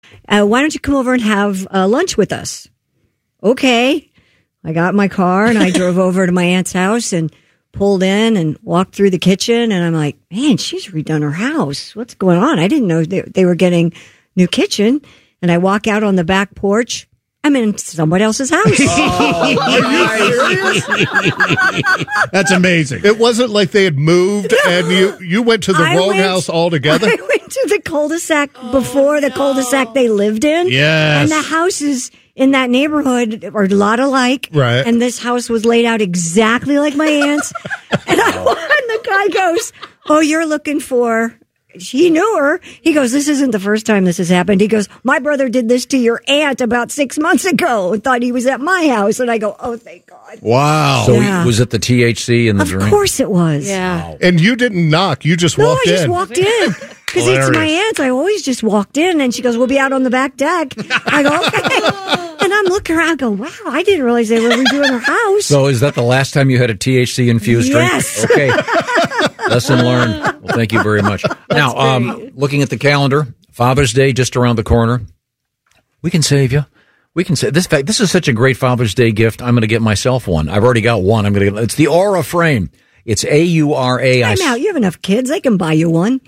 why don't you come over and have lunch with us? Okay. I got in my car and I drove over to my aunt's house and pulled in and walked through the kitchen. And I'm like, man, she's redone her house. What's going on? I didn't know they were getting new kitchen. And I walk out on the back porch. I'm in somebody else's house. Oh, are you serious? That's amazing. It wasn't like they had moved and you went to the wrong house altogether? I went to the cul-de-sac before the cul-de-sac they lived in. Yes. And the houses in that neighborhood are a lot alike. Right. And this house was laid out exactly like my aunt's. And the guy goes, oh, you're looking for... He knew her. He goes, this isn't the first time this has happened. He goes, my brother did this to your aunt about 6 months ago and thought he was at my house. And I go, oh, thank God. Wow. So was it the THC in the drink? Of course it was. Yeah. Wow. And you didn't knock. You just walked in. No, I just walked in. Because it's my aunt. I always just walked in. And she goes, we'll be out on the back deck. I go, okay. And I'm looking around. I go, wow, I didn't realize they were redoing her house. So is that the last time you had a THC-infused drink? Yes. Okay. Lesson learned. Well, thank you very much. Now, looking at the calendar, Father's Day just around the corner. We can save you. We can say this. Fact, this is such a great Father's Day gift. I'm going to get myself one. I've already got one. It's the Aura frame. It's AURA. Time out. You have enough kids. They can buy you one.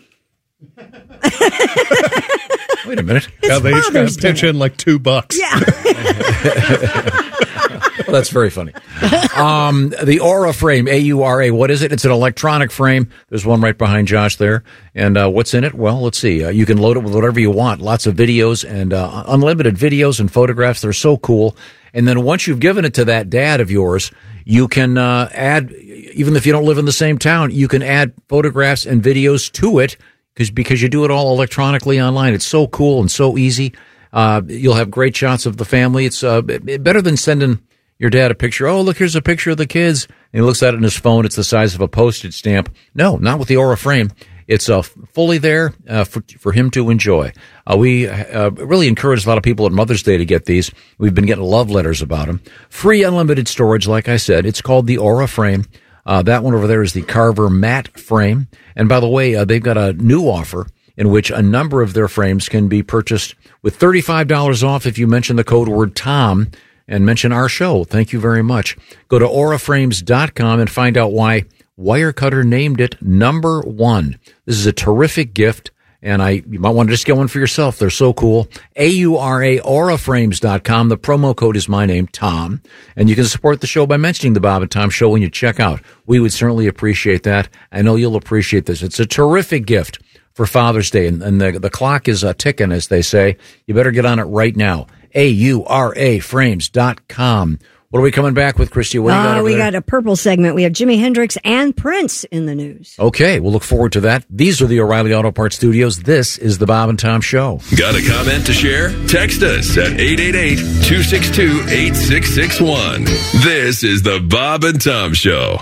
Wait a minute. Yeah, they each got to pitch in like $2. Yeah. Well, that's very funny. The Aura frame, AURA. What is it? It's an electronic frame. There's one right behind Josh there. And what's in it? Well, let's see. You can load it with whatever you want. Lots of videos and unlimited videos and photographs. They're so cool. And then once you've given it to that dad of yours, you can add, even if you don't live in the same town, you can add photographs and videos to it because you do it all electronically online. It's so cool and so easy. You'll have great shots of the family. It's better than sending your dad a picture. Oh, look, here's a picture of the kids. And he looks at it in his phone. It's the size of a postage stamp. No, not with the Aura frame. It's fully there for him to enjoy. We really encourage a lot of people at Mother's Day to get these. We've been getting love letters about them. Free unlimited storage, like I said. It's called the Aura frame. That one over there is the Carver matte frame. And by the way, they've got a new offer in which a number of their frames can be purchased with $35 off if you mention the code word Tom and mention our show. Thank you very much. Go to auraframes.com and find out why Wirecutter named it number one. This is a terrific gift, and you might want to just get one for yourself. They're so cool. AURA, auraframes.com. The promo code is my name, Tom, and you can support the show by mentioning the Bob and Tom Show when you check out. We would certainly appreciate that. I know you'll appreciate this. It's a terrific gift for Father's Day, and the clock is ticking, as they say. You better get on it right now. AURAframes.com. What are we coming back with, Christy? What do you got over we there? got a purple segment. We have Jimi Hendrix and Prince in the news. Okay, we'll look forward to that. These are the O'Reilly Auto Parts Studios. This is the Bob and Tom Show. Got a comment to share? Text us at 888-262-8661. This is the Bob and Tom Show.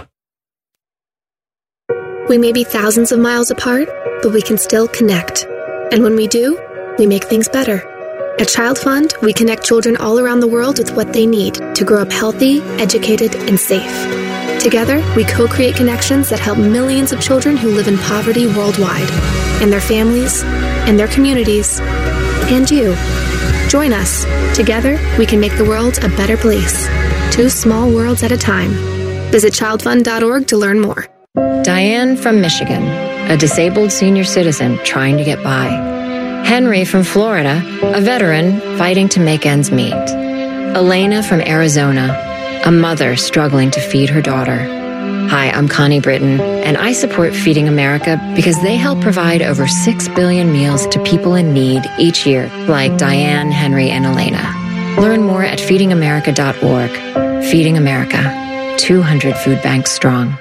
We may be thousands of miles apart, but we can still connect. And when we do, we make things better. At Child Fund, we connect children all around the world with what they need to grow up healthy, educated, and safe. Together, we co-create connections that help millions of children who live in poverty worldwide, and their families, and their communities, and you. Join us. Together, we can make the world a better place. 2 small worlds at a time. Visit childfund.org to learn more. Diane from Michigan, a disabled senior citizen trying to get by. Henry from Florida, a veteran fighting to make ends meet. Elena from Arizona, a mother struggling to feed her daughter. Hi, I'm Connie Britton, and I support Feeding America because they help provide over 6 billion meals to people in need each year, like Diane, Henry, and Elena. Learn more at feedingamerica.org. Feeding America, 200 food banks strong.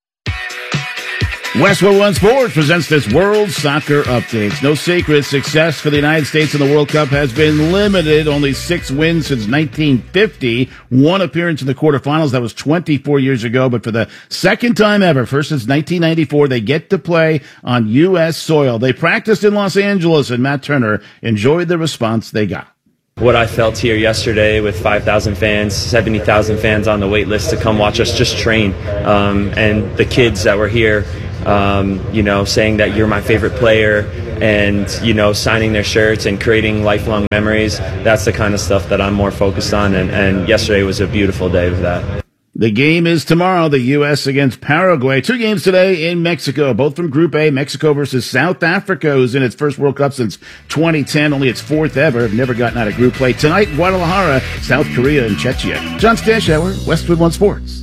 Westwood One Sports presents this World Soccer Update. No secret, success for the United States in the World Cup has been limited. Only 6 wins since 1950. 1 appearance in the quarterfinals. That was 24 years ago. But for the second time ever, first since 1994, they get to play on U.S. soil. They practiced in Los Angeles, and Matt Turner enjoyed the response they got. What I felt here yesterday with 5,000 fans, 70,000 fans on the wait list to come watch us just train, and the kids that were here saying that you're my favorite player and, signing their shirts and creating lifelong memories. That's the kind of stuff that I'm more focused on. And yesterday was a beautiful day of that. The game is tomorrow, the U.S. against Paraguay. 2 games today in Mexico, both from Group A. Mexico versus South Africa, who's in its first World Cup since 2010, only its 4th ever. Have never gotten out of group play. Tonight, Guadalajara, South Korea, and Czechia. John Stashower, Westwood One Sports.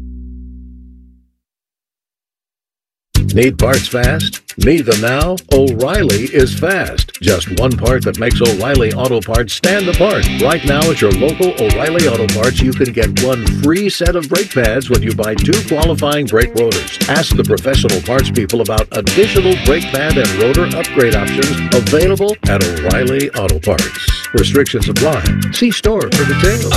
Need parts fast? Need them now? O'Reilly is fast. Just one part that makes O'Reilly Auto Parts stand apart. Right now at your local O'Reilly Auto Parts, you can get 1 free set of brake pads when you buy 2 qualifying brake rotors. Ask the professional parts people about additional brake pad and rotor upgrade options available at O'Reilly Auto Parts. Restrictions apply. See store for details.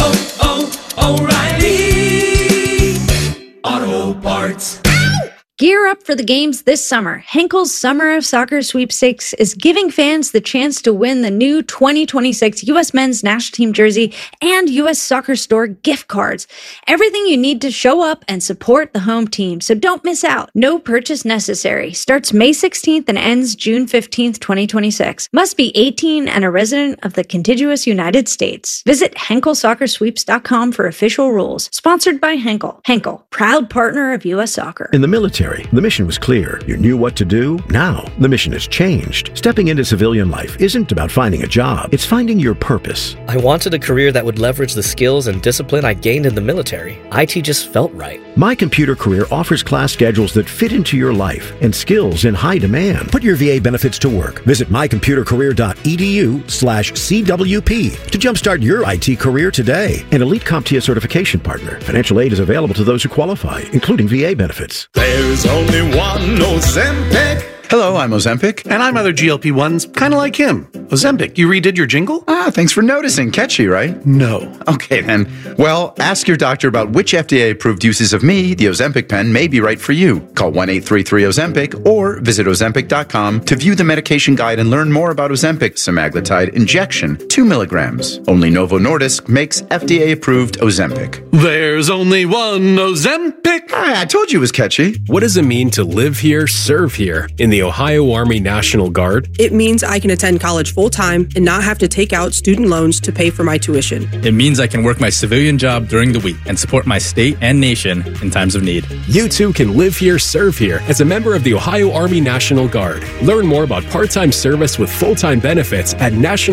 O'Reilly Auto Parts. Gear up for the games this summer. Henkel's Summer of Soccer Sweepstakes is giving fans the chance to win the new 2026 U.S. Men's National Team jersey and U.S. Soccer Store gift cards. Everything you need to show up and support the home team, so don't miss out. No purchase necessary. Starts May 16th and ends June 15th, 2026. Must be 18 and a resident of the contiguous United States. Visit HenkelSoccerSweeps.com for official rules. Sponsored by Henkel. Henkel, proud partner of U.S. Soccer. In the military, the mission was clear. You knew what to do. Now, the mission has changed. Stepping into civilian life isn't about finding a job. It's finding your purpose. I wanted a career that would leverage the skills and discipline I gained in the military. IT just felt right. My Computer Career offers class schedules that fit into your life and skills in high demand. Put your VA benefits to work. Visit mycomputercareer.edu/CWP to jumpstart your IT career today. An elite CompTIA certification partner. Financial aid is available to those who qualify, including VA benefits. There's only one Ozempic. Hello, I'm Ozempic. And I'm other GLP-1s, kind of like him. Ozempic, you redid your jingle? Thanks for noticing. Catchy, right? No. Okay, then. Well, ask your doctor about which FDA-approved uses of me, the Ozempic pen, may be right for you. Call 1-833-OZEMPIC or visit Ozempic.com to view the medication guide and learn more about Ozempic semaglutide injection, 2 milligrams. Only Novo Nordisk makes FDA-approved Ozempic. There's only one Ozempic. I told you it was catchy. What does it mean to live here, serve here in the Ohio Army National Guard? It means I can attend college full-time and not have to take out student loans to pay for my tuition. It means I can work my civilian job during the week and support my state and nation in times of need. You too can live here, serve here as a member of the Ohio Army National Guard. Learn more about part-time service with full-time benefits at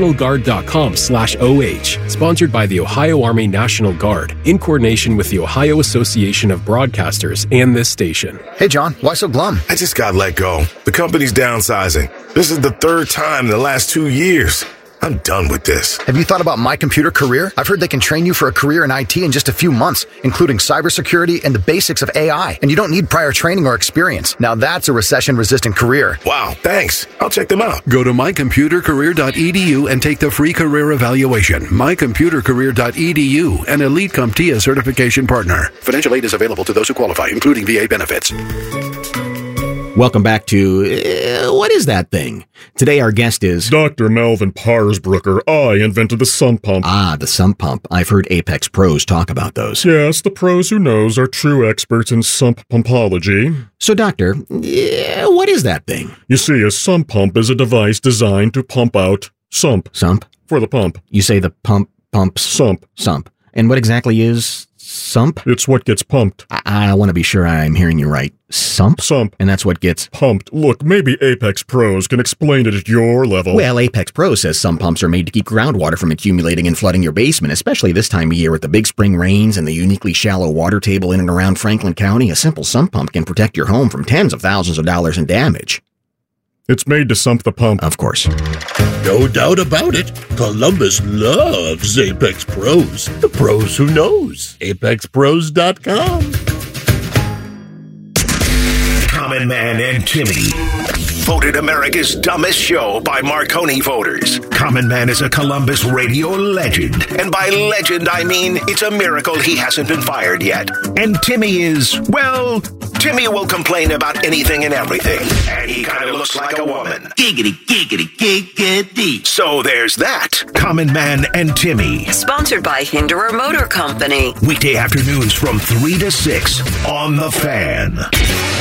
nationalguard.com/OH. Sponsored by the Ohio Army National Guard in coordination with the Ohio Association of Broadcasters and this station. Hey, John, why so glum? I just got let go. The company's downsizing. This is the 3rd time in the last 2 years. I'm done with this. Have you thought about My Computer Career? I've heard they can train you for a career in IT in just a few months, including cybersecurity and the basics of AI. And you don't need prior training or experience. Now that's a recession-resistant career. Wow, thanks. I'll check them out. Go to mycomputercareer.edu and take the free career evaluation. mycomputercareer.edu, an elite CompTIA certification partner. Financial aid is available to those who qualify, including VA benefits. Welcome back to What Is That Thing? Today our guest is Dr. Melvin Parsbrucker. I invented the sump pump. Ah, the sump pump. I've heard Apex pros talk about those. Yes, the pros who knows are true experts in sump pumpology. So, Doctor, what is that thing? You see, a sump pump is a device designed to pump out sump. Sump? For the pump. You say the pumps? Sump. Sump. And what exactly is sump? It's what gets pumped. I want to be sure I'm hearing you right. Sump? Sump. And that's what gets pumped. Look, maybe Apex Pros can explain it at your level. Well, Apex Pros says some pumps are made to keep groundwater from accumulating and flooding your basement, especially this time of year with the big spring rains and the uniquely shallow water table in and around Franklin County. A simple sump pump can protect your home from tens of thousands of dollars in damage. It's made to sump the pump. Of course. No doubt about it. Columbus loves Apex Pros. The pros who knows. ApexPros.com. Common Man and Timmy. Voted America's dumbest show by Marconi voters. Common Man is a Columbus radio legend. And by legend, I mean it's a miracle he hasn't been fired yet. And Timmy is, well, Timmy will complain about anything and everything. And he kind of looks like a woman. Giggity, giggity, giggity. So there's that. Common Man and Timmy. Sponsored by Hinderer Motor Company. Weekday afternoons from 3 to 6 on The Fan.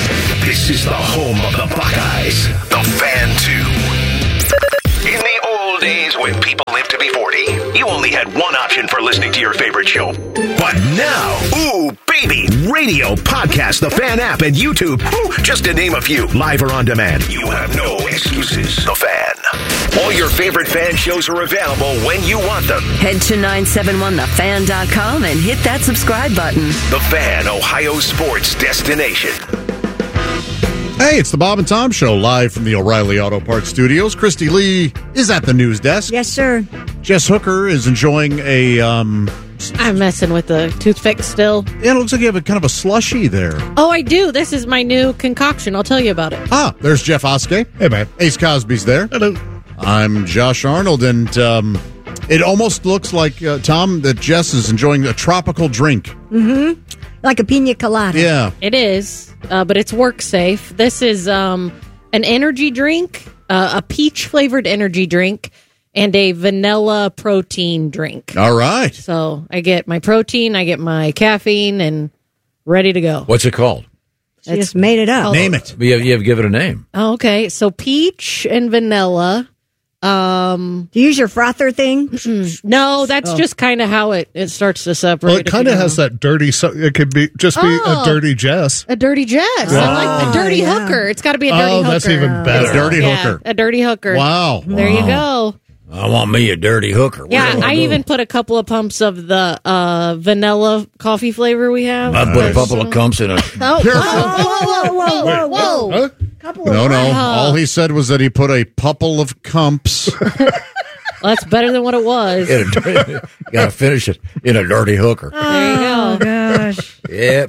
This is the home of the Buckeyes, the Fan 2. In the old days when people lived to be 40, you only had one option for listening to your favorite show. But now, ooh, baby, radio, podcast, the Fan app, and YouTube, ooh, just to name a few, live or on demand. You have no excuses. The Fan. All your favorite Fan shows are available when you want them. Head to 971thefan.com and hit that subscribe button. The Fan, Ohio sports destination. Hey, it's the Bob and Tom Show, live from the O'Reilly Auto Parts Studios. Christy Lee is at the news desk. Yes, sir. Jess Hooker is enjoying a... I'm messing with the toothpick still. Yeah, it looks like you have a kind of a slushie there. Oh, I do. This is my new concoction. I'll tell you about it. Ah, there's Jeff Oskey. Hey, man. Ace Cosby's there. Hello. I'm Josh Arnold, and it almost looks like, Tom, that Jess is enjoying a tropical drink. Mm-hmm. Like a pina colada. Yeah. It is, but it's work safe. This is an energy drink, a peach-flavored energy drink, and a vanilla protein drink. All right. So I get my protein, I get my caffeine, and ready to go. What's it called? She just made it up. Name it. You have to give it a name. Oh, okay. So peach and vanilla. Do you use your frother thing? No, that's just kind of how it starts to separate. Well, it kind of has that dirty... it could be just be a dirty Jess. A dirty Jess. I like the dirty hooker. It's got to be a dirty hooker. Oh, that's even better. Dirty hooker. A dirty hooker. Wow. There you go. I want me a dirty hooker. Yeah, I even put a couple of pumps of the vanilla coffee flavor we have. I put a couple of pumps in a... Whoa. Huh? No. All he said was that he put a couple of cumps. Well, that's better than what it was. You got to finish it in a dirty hooker. There you go. Oh, gosh. Yep.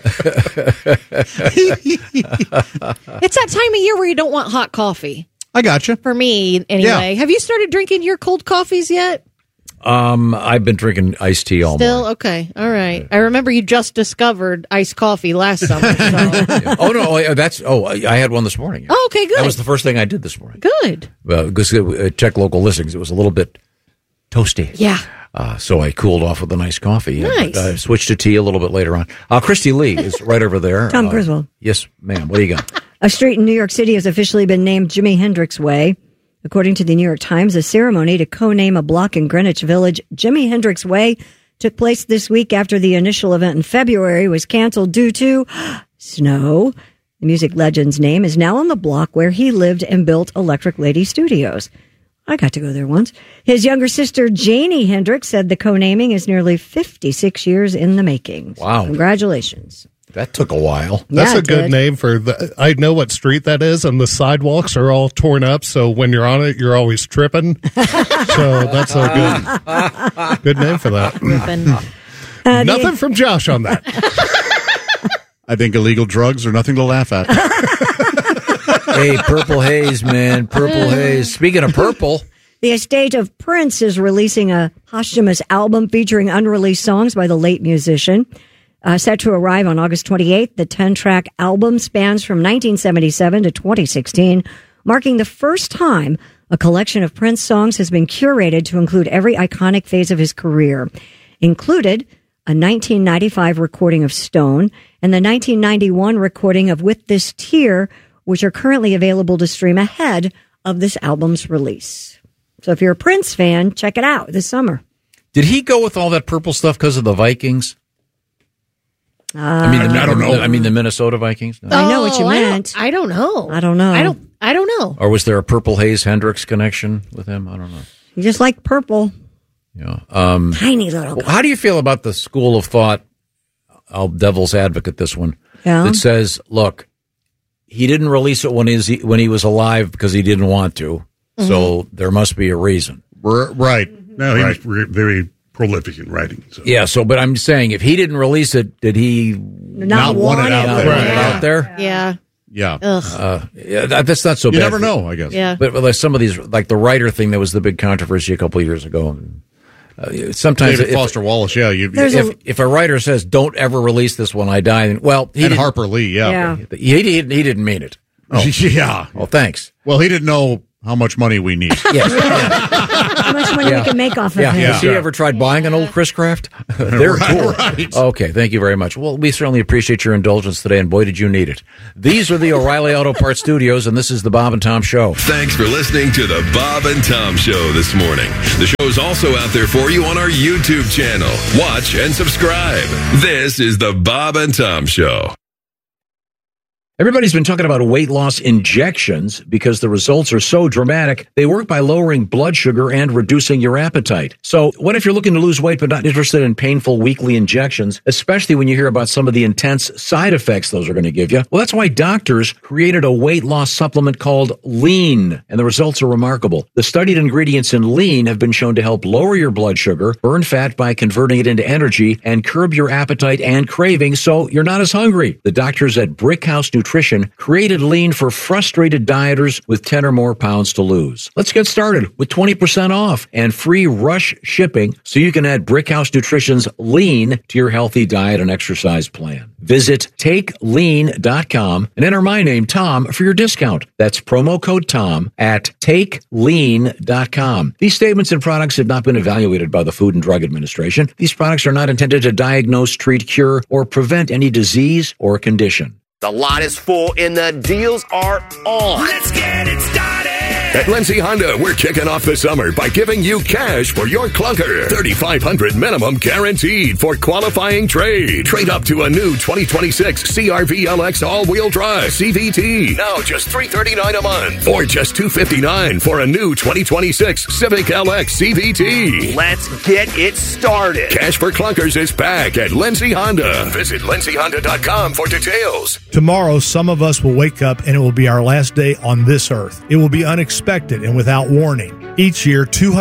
It's that time of year where you don't want hot coffee. I gotcha. For me, anyway. Yeah. Have you started drinking your cold coffees yet? I've been drinking iced tea all Still? morning. Okay. All right. I remember you just discovered iced coffee last summer. So. Oh, no. I had one this morning. Oh, okay, good. That was the first thing I did this morning. Good. Because check local listings. It was a little bit toasty. Yeah. So I cooled off with a nice coffee. Nice. I switched to tea a little bit later on. Christy Lee is right over there. Tom Griswold. Yes, ma'am. What do you got? A street in New York City has officially been named Jimi Hendrix Way. According to the New York Times, a ceremony to co-name a block in Greenwich Village, Jimi Hendrix Way, took place this week after the initial event in February was canceled due to snow. The music legend's name is now on the block where he lived and built Electric Lady Studios. I got to go there once. His younger sister, Janie Hendrix, said the co-naming is nearly 56 years in the making. Wow. Congratulations. That took a while. That's Yeah, a good did. name for the... I know what street that is, and the sidewalks are all torn up, so when you're on it, you're always tripping. So that's a good name for that. Nothing from Josh on that. I think illegal drugs are nothing to laugh at. Hey, Purple Haze, man. Purple Haze. Speaking of purple... The estate of Prince is releasing a posthumous album featuring unreleased songs by the late musician. Set to arrive on August 28th, the 10-track album spans from 1977 to 2016, marking the first time a collection of Prince songs has been curated to include every iconic phase of his career. Included a 1995 recording of Stone and the 1991 recording of With This Tear, which are currently available to stream ahead of this album's release. So if you're a Prince fan, check it out this summer. Did he go with all that purple stuff because of the Vikings? I don't know. I mean, the Minnesota Vikings? No. I know what you meant. I don't know. I don't know. I don't know. Or was there a Purple Haze Hendrix connection with him? I don't know. You just like purple. Yeah. Tiny little. How do you feel about the school of thought, I'll devil's advocate this one, that says, look, he didn't release it when he was alive because he didn't want to, so there must be a reason. Right. No, he was very prolific in writing. So. Yeah, but I'm saying if he didn't release it, did he not want it out there? Yeah. Yeah. That's not so bad. You never know, I guess. Yeah. But like some of these, like the writer thing, that was the big controversy a couple of years ago. Sometimes David Foster Wallace, yeah. If a writer says, don't ever release this when I die, then, well, and Harper Lee, he didn't mean it. Oh. Yeah. Well, thanks. Well, he didn't know how much money we need. Yes. How much money we can make off of him. Has he ever tried buying an old Chris Craft? They're cool. Right. Okay, thank you very much. Well, we certainly appreciate your indulgence today, and boy, did you need it. These are the O'Reilly Auto Parts Studios, and this is the Bob and Tom Show. Thanks for listening to the Bob and Tom Show this morning. The show's also out there for you on our YouTube channel. Watch and subscribe. This is the Bob and Tom Show. Everybody's been talking about weight loss injections because the results are so dramatic. They work by lowering blood sugar and reducing your appetite. So what if you're looking to lose weight but not interested in painful weekly injections, especially when you hear about some of the intense side effects those are going to give you? Well, that's why doctors created a weight loss supplement called Lean, and the results are remarkable. The studied ingredients in Lean have been shown to help lower your blood sugar, burn fat by converting it into energy, and curb your appetite and cravings so you're not as hungry. The doctors at Brickhouse Nutrition created Lean for frustrated dieters with 10 or more pounds to lose. Let's get started with 20% off and free rush shipping so you can add Brickhouse Nutrition's Lean to your healthy diet and exercise plan. Visit TakeLean.com and enter my name, Tom, for your discount. That's promo code Tom at TakeLean.com. These statements and products have not been evaluated by the Food and Drug Administration. These products are not intended to diagnose, treat, cure, or prevent any disease or condition. The lot is full and the deals are on. Let's get it started. At Lindsay Honda, we're kicking off the summer by giving you cash for your clunker. $3,500 minimum guaranteed for qualifying trade. Trade up to a new 2026 CR-V LX all-wheel drive CVT. Now just $339 a month. Or just $259 for a new 2026 Civic LX CVT. Let's get it started. Cash for clunkers is back at Lindsay Honda. Visit lindsayhonda.com for details. Tomorrow, some of us will wake up and it will be our last day on this earth. It will be unexpected and without warning. Each year,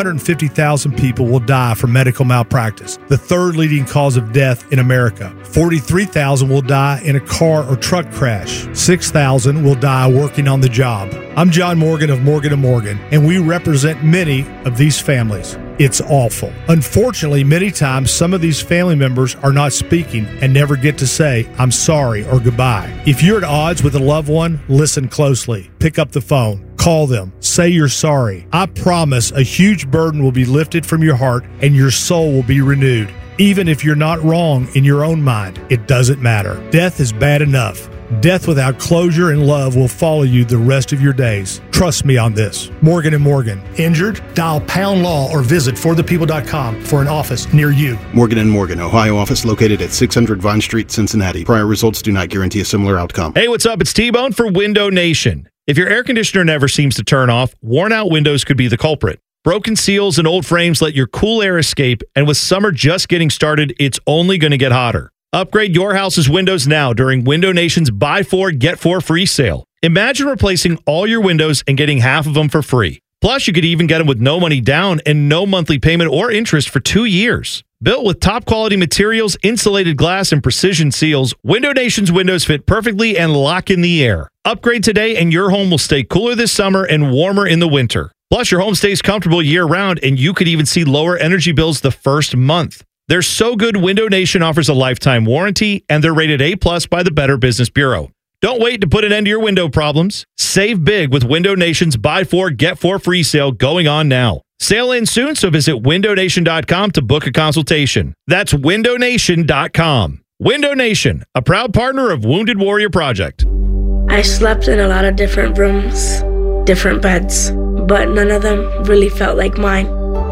250,000 people will die from medical malpractice, the third leading cause of death in America. 43,000 will die in a car or truck crash. 6,000 will die working on the job. I'm John Morgan of Morgan & Morgan, and we represent many of these families. It's awful. Unfortunately, many times some of these family members are not speaking and never get to say, I'm sorry or goodbye. If you're at odds with a loved one, listen closely. Pick up the phone. Call them. Say you're sorry. I promise a huge burden will be lifted from your heart and your soul will be renewed. Even if you're not wrong in your own mind, it doesn't matter. Death is bad enough. Death without closure and love will follow you the rest of your days. Trust me on this. Morgan & Morgan. Injured? Dial #law or visit forthepeople.com for an office near you. Morgan & Morgan, Ohio office located at 600 Vine Street, Cincinnati. Prior results do not guarantee a similar outcome. Hey, what's up? It's T-Bone for Window Nation. If your air conditioner never seems to turn off, worn-out windows could be the culprit. Broken seals and old frames let your cool air escape, and with summer just getting started, it's only going to get hotter. Upgrade your house's windows now during Window Nation's Buy 4, Get 4 free sale. Imagine replacing all your windows and getting half of them for free. Plus, you could even get them with no money down and no monthly payment or interest for 2 years. Built with top-quality materials, insulated glass, and precision seals, Window Nation's windows fit perfectly and lock in the air. Upgrade today and your home will stay cooler this summer and warmer in the winter. Plus, your home stays comfortable year-round, and you could even see lower energy bills the first month. They're so good, Window Nation offers a lifetime warranty, and they're rated A+ by the Better Business Bureau. Don't wait to put an end to your window problems. Save big with Window Nation's Buy 4, Get 4 free sale going on now. Sale ends soon, so visit windownation.com to book a consultation. That's windownation.com. Window Nation, a proud partner of Wounded Warrior Project. I slept in a lot of different rooms, different beds, but none of them really felt like mine.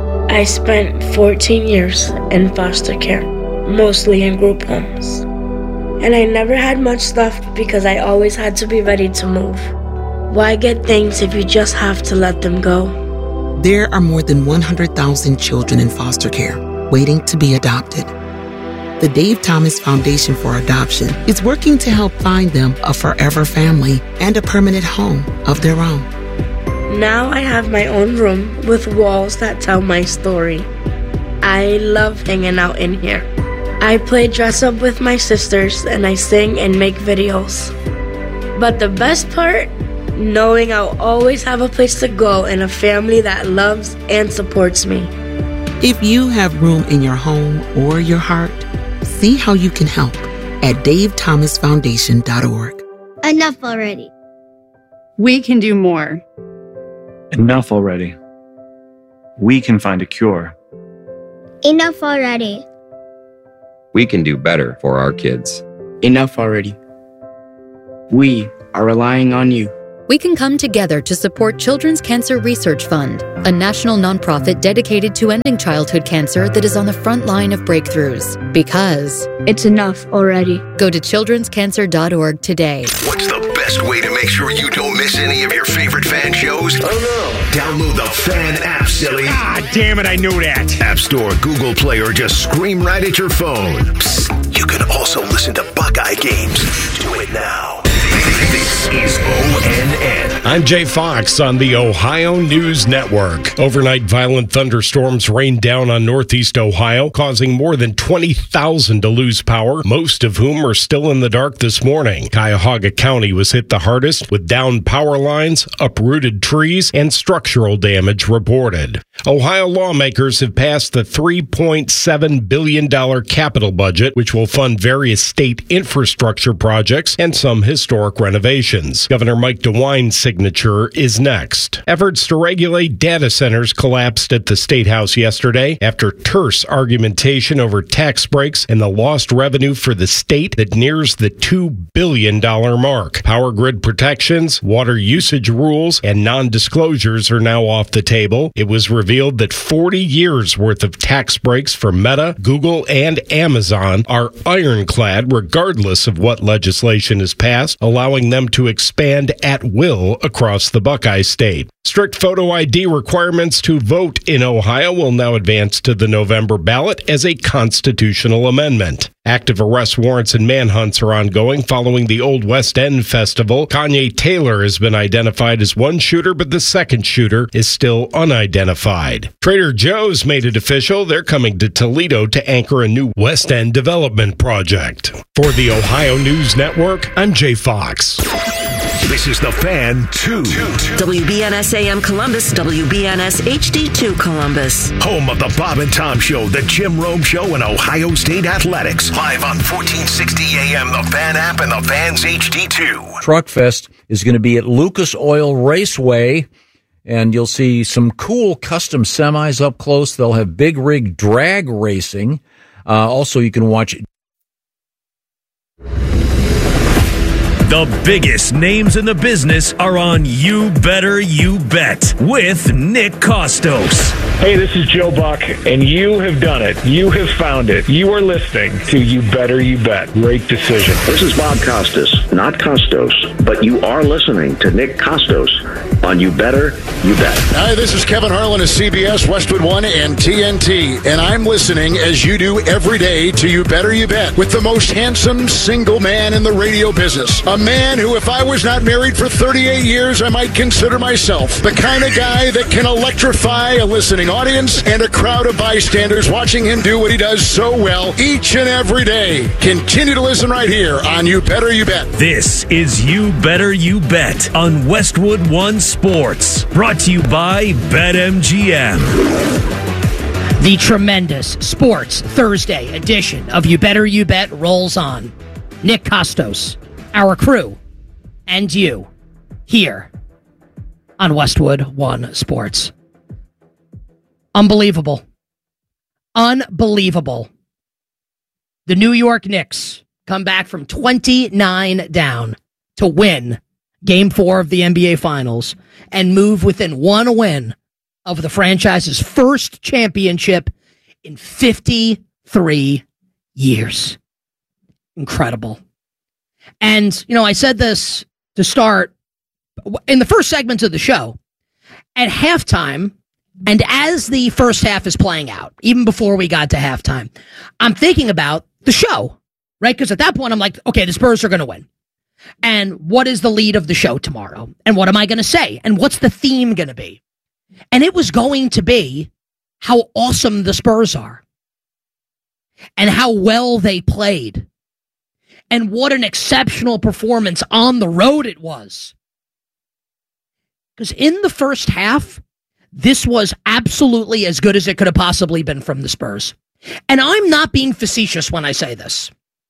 I spent 14 years in foster care, mostly in group homes. And I never had much stuff because I always had to be ready to move. Why get things if you just have to let them go? There are more than 100,000 children in foster care waiting to be adopted. The Dave Thomas Foundation for Adoption is working to help find them a forever family and a permanent home of their own. Now I have my own room with walls that tell my story. I love hanging out in here. I play dress up with my sisters and I sing and make videos. But the best part? Knowing I'll always have a place to go and a family that loves and supports me. If you have room in your home or your heart, see how you can help at davethomasfoundation.org. Enough already. We can do more. Enough already. We can find a cure. Enough already. We can do better for our kids. Enough already. We are relying on you. We can come together to support Children's Cancer Research Fund, a national nonprofit dedicated to ending childhood cancer that is on the front line of breakthroughs. Because it's enough already. Go to childrenscancer.org today. What's the best way to make sure you don't miss any of your favorite fan shows? Oh no! Download the Fan app, silly. Ah, damn it, I knew that. App Store, Google Play, or just scream right at your phone. Psst, you can also listen to Buckeye games. Do it now. This is ONN. I'm Jay Fox on the Ohio News Network. Overnight violent thunderstorms rained down on northeast Ohio, causing more than 20,000 to lose power, most of whom are still in the dark this morning. Cuyahoga County was hit the hardest, with downed power lines, uprooted trees, and structural damage reported. Ohio lawmakers have passed the $3.7 billion capital budget, which will fund various state infrastructure projects and some historic renovations. Governor Mike DeWine's signature is next. Efforts to regulate data centers collapsed at the State House yesterday after terse argumentation over tax breaks and the lost revenue for the state that nears the $2 billion mark. Power grid protections, water usage rules, and non-disclosures are now off the table. It was revealed that 40 years worth of tax breaks for Meta, Google, and Amazon are ironclad regardless of what legislation is passed, allowing them to expand at will across the Buckeye State. Strict photo ID requirements to vote in Ohio will now advance to the November ballot as a constitutional amendment. Active arrest warrants and manhunts are ongoing following the Old West End Festival. Kanye Taylor has been identified as one shooter, but the second shooter is still unidentified. Trader Joe's made it official. They're coming to Toledo to anchor a new West End development project. For the Ohio News Network, I'm Jay Fox. This is the Fan 2. WBNS AM Columbus, WBNS HD2 Columbus. Home of the Bob and Tom Show, the Jim Rome Show, and Ohio State Athletics. Live on 1460 AM, the Fan app, and the Fans HD2. Truck Fest is going to be at Lucas Oil Raceway, and you'll see some cool custom semis up close. They'll have big rig drag racing. Also, you can watch The biggest names in the business are on You Better You Bet with Nick Costos. Hey, this is Joe Buck, and you have done it. You have found it. You are listening to You Better You Bet. Great decision. This is Bob Costas, not Costos, but you are listening to Nick Costos on You Better You Bet. Hi, this is Kevin Harlan of CBS, Westwood One, and TNT, and I'm listening as you do every day to You Better You Bet with the most handsome single man in the radio business. A man who, if I was not married for 38 years, I might consider myself the kind of guy that can electrify a listening audience and a crowd of bystanders watching him do what he does so well each and every day. Continue to listen right here on You Better You Bet. This is You Better You Bet on Westwood One Sports. Brought to you by BetMGM. The tremendous Sports Thursday edition of You Better You Bet rolls on. Nick Costos, our crew, and you here on Westwood One Sports. Unbelievable. Unbelievable. The New York Knicks come back from 29 down to win Game 4 of the NBA Finals and move within one win of the franchise's first championship in 53 years. Incredible. And, you know, I said this to start in the first segments of the show. At halftime, and as the first half is playing out, even before we got to halftime, I'm thinking about the show, right? Because at that point, I'm like, okay, the Spurs are going to win. And what is the lead of the show tomorrow? And what am I going to say? And what's the theme going to be? And it was going to be how awesome the Spurs are and how well they played and what an exceptional performance on the road it was. Because in the first half, this was absolutely as good as it could have possibly been from the Spurs. And I'm not being facetious when I say this.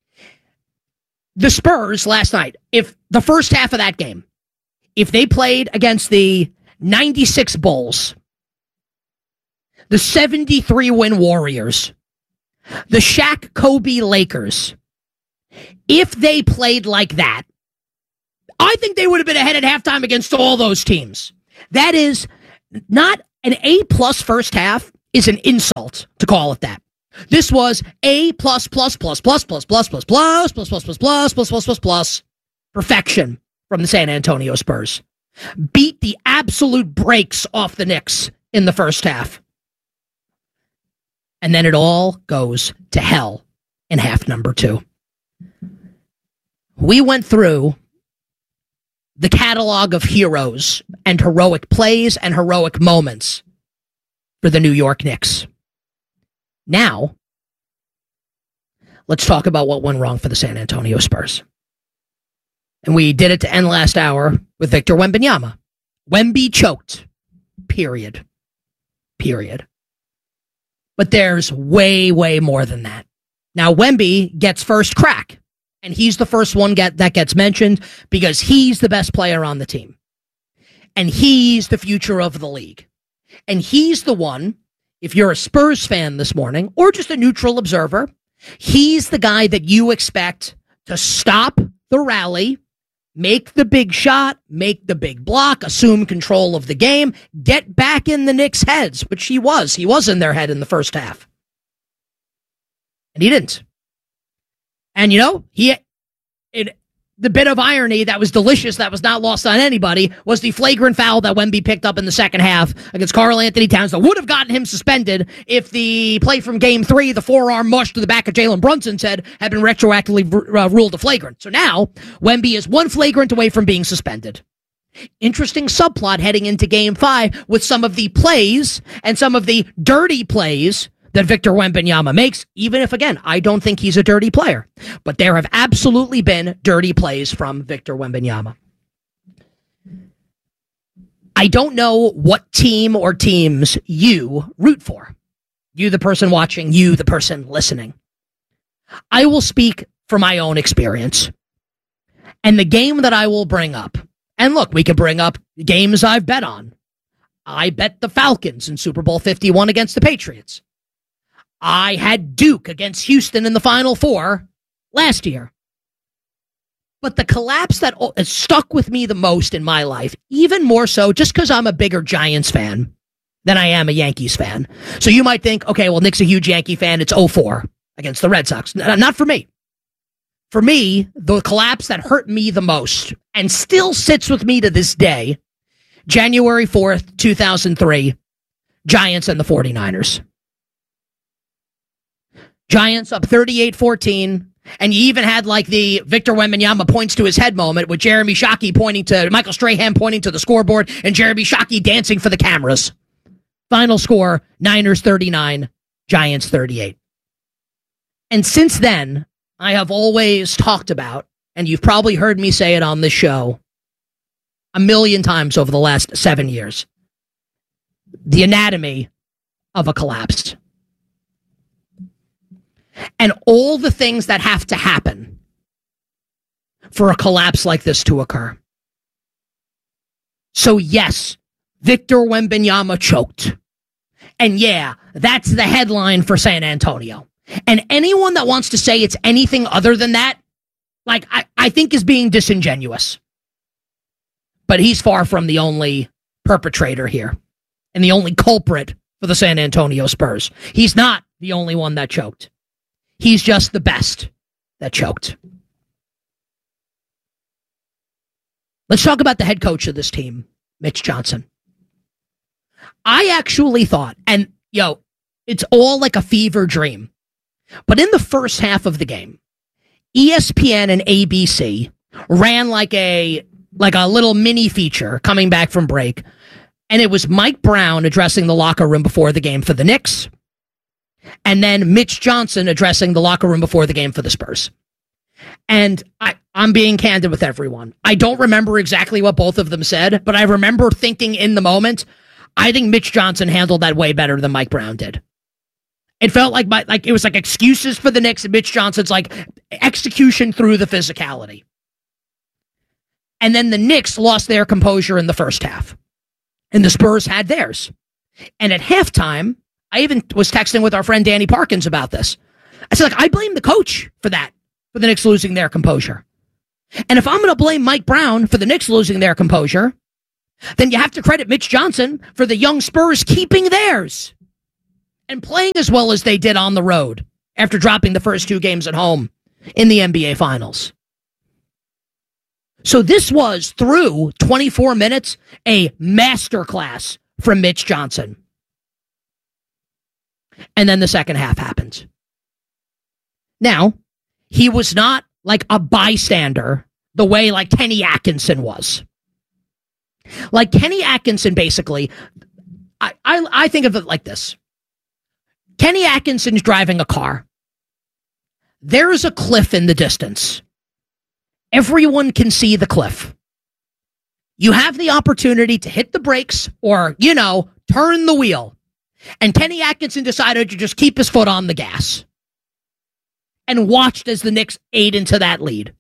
The Spurs last night, if the first half of that game, if they played against the 96 Bulls, the 73-win Warriors, the Shaq Kobe Lakers, if they played like that, I think they would have been ahead at halftime against all those teams. That is not an A-plus first half is an insult to call it that. This was A plus perfection from the San Antonio Spurs. Beat the absolute brakes off the Knicks in the first half. And then it all goes to hell in half number 2. We went through the catalog of heroes and heroic plays and heroic moments for the New York Knicks. Now, let's talk about what went wrong for the San Antonio Spurs. And we did it to end last hour with Victor Wembanyama. Wemby choked. Period. But there's way, way more than that. Now, Wemby gets first crack, and he's the first one that gets mentioned because he's the best player on the team. And he's the future of the league. And he's the one, if you're a Spurs fan this morning, or just a neutral observer, he's the guy that you expect to stop the rally, make the big shot, make the big block, assume control of the game, get back in the Knicks' heads, which he was. He was in their head in the first half. And he didn't. And, the bit of irony that was delicious, that was not lost on anybody, was the flagrant foul that Wemby picked up in the second half against Karl Anthony Towns that would have gotten him suspended if the play from Game 3, the forearm mush to the back of Jalen Brunson's head, had been retroactively ruled a flagrant. So now, Wemby is one flagrant away from being suspended. Interesting subplot heading into Game 5 with some of the plays and some of the dirty plays that Victor Wembanyama makes, even if, again, I don't think he's a dirty player. But there have absolutely been dirty plays from Victor Wembanyama. I don't know what team or teams you root for. You, the person watching, you, the person listening. I will speak from my own experience. And the game that I will bring up, and look, we can bring up games I've bet on. I bet the Falcons in Super Bowl 51 against the Patriots. I had Duke against Houston in the Final Four last year. But the collapse that has stuck with me the most in my life, even more so just because I'm a bigger Giants fan than I am a Yankees fan. So you might think, okay, well, Nick's a huge Yankee fan. It's 0-4 against the Red Sox. Not for me. For me, the collapse that hurt me the most and still sits with me to this day, January 4th, 2003, Giants and the 49ers. Giants up 38-14, and you even had like the Victor Wembanyama points to his head moment with Jeremy Shockey pointing to Michael Strahan pointing to the scoreboard and Jeremy Shockey dancing for the cameras. Final score, Niners 39, Giants 38. And since then, I have always talked about, and you've probably heard me say it on this show a million times over the last 7 years, the anatomy of a collapse. And all the things that have to happen for a collapse like this to occur. So yes, Victor Wembanyama choked. And yeah, that's the headline for San Antonio. And anyone that wants to say it's anything other than that, like, I think is being disingenuous. But he's far from the only perpetrator here and the only culprit for the San Antonio Spurs. He's not the only one that choked. He's just the best that choked. Let's talk about the head coach of this team, Mitch Johnson. I actually thought, and it's all like a fever dream, but in the first half of the game, ESPN and ABC ran like a little mini feature coming back from break, and it was Mike Brown addressing the locker room before the game for the Knicks, and then Mitch Johnson addressing the locker room before the game for the Spurs. And I'm being candid with everyone. I don't remember exactly what both of them said, but I remember thinking in the moment, I think Mitch Johnson handled that way better than Mike Brown did. It felt like it was like excuses for the Knicks, and Mitch Johnson's like execution through the physicality. And then the Knicks lost their composure in the first half. And the Spurs had theirs. And at halftime, I even was texting with our friend Danny Parkins about this. I said, I blame the coach for that, for the Knicks losing their composure. And if I'm going to blame Mike Brown for the Knicks losing their composure, then you have to credit Mitch Johnson for the young Spurs keeping theirs and playing as well as they did on the road after dropping the first 2 games at home in the NBA Finals. So this was, through 24 minutes, a masterclass from Mitch Johnson. And then the second half happened. Now, he was not like a bystander the way like Kenny Atkinson was. Like Kenny Atkinson, basically, I think of it like this. Kenny Atkinson's driving a car. There's a cliff in the distance. Everyone can see the cliff. You have the opportunity to hit the brakes or, turn the wheel. And Kenny Atkinson decided to just keep his foot on the gas and watched as the Knicks ate into that lead.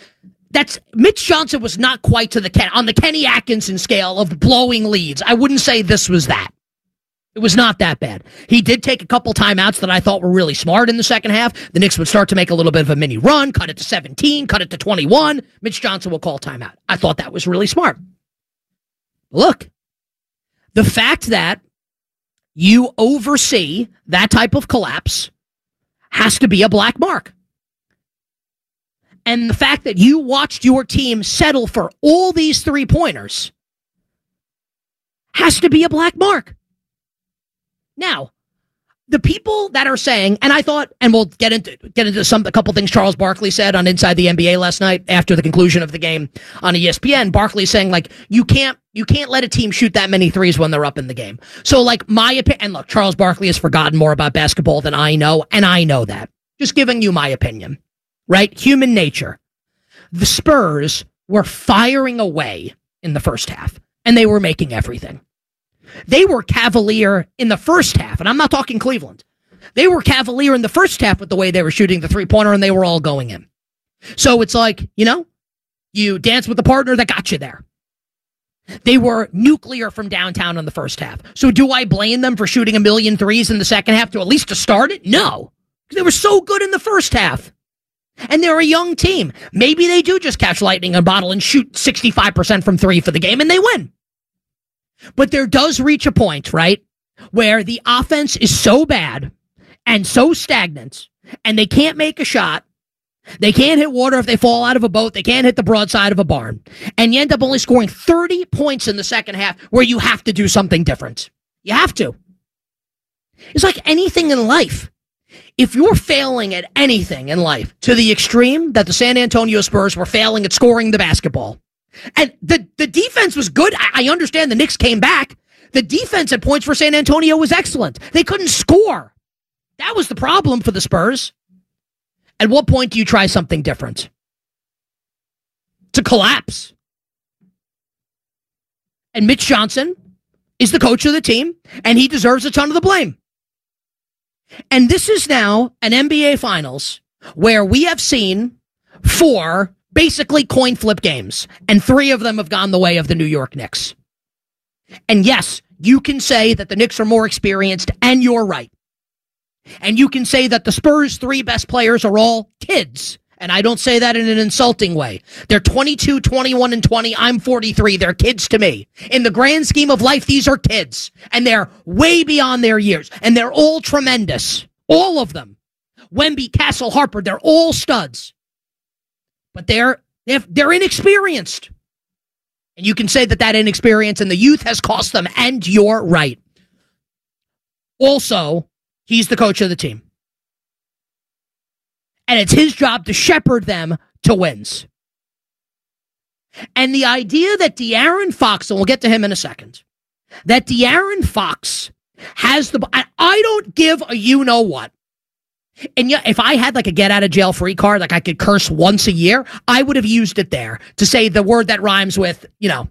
Mitch Johnson was not quite on the Kenny Atkinson scale of blowing leads. I wouldn't say this was that. It was not that bad. He did take a couple timeouts that I thought were really smart in the second half. The Knicks would start to make a little bit of a mini run, cut it to 17, cut it to 21. Mitch Johnson will call timeout. I thought that was really smart. Look, the fact that you oversee that type of collapse has to be a black mark. And the fact that you watched your team settle for all these 3-pointers has to be a black mark. Now, the people that are saying, and I thought, and we'll get into a couple things Charles Barkley said on Inside the NBA last night after the conclusion of the game on ESPN. Barkley saying, like, you can't let a team shoot that many threes when they're up in the game. So, like, my opinion, and look, Charles Barkley has forgotten more about basketball than I know, and I know that. Just giving you my opinion, right? Human nature. The Spurs were firing away in the first half, and they were making everything. They were cavalier in the first half, and I'm not talking Cleveland. They were cavalier in the first half with the way they were shooting the 3-pointer, and they were all going in. So it's like, you dance with the partner that got you there. They were nuclear from downtown in the first half. So do I blame them for shooting 1 million threes in the second half to at least to start it? No. Because they were so good in the first half. And they're a young team. Maybe they do just catch lightning in a bottle and shoot 65% from 3 for the game, and they win. But there does reach a point, right, where the offense is so bad and so stagnant, and they can't make a shot. They can't hit water if they fall out of a boat. They can't hit the broadside of a barn. And you end up only scoring 30 points in the second half where you have to do something different. You have to. It's like anything in life. If you're failing at anything in life to the extreme that the San Antonio Spurs were failing at scoring the basketball, and the defense was good. I understand the Knicks came back. The defense at points for San Antonio was excellent. They couldn't score. That was the problem for the Spurs. At what point do you try something different? To collapse. And Mitch Johnson is the coach of the team, and he deserves a ton of the blame. And this is now an NBA Finals where we have seen 4 basically coin flip games, and 3 of them have gone the way of the New York Knicks. And yes, you can say that the Knicks are more experienced, and you're right. And you can say that the Spurs' 3 best players are all kids, and I don't say that in an insulting way. They're 22, 21, and 20. I'm 43. They're kids to me. In the grand scheme of life, these are kids, and they're way beyond their years, and they're all tremendous. All of them. Wemby, Castle, Harper, they're all studs. But they're inexperienced. And you can say that inexperience and the youth has cost them, and you're right. Also, he's the coach of the team. And it's his job to shepherd them to wins. And the idea that De'Aaron Fox, and we'll get to him in a second, that De'Aaron Fox has I don't give a you-know-what. And yeah, if I had like a get-out-of-jail-free card, like I could curse once a year, I would have used it there to say the word that rhymes with,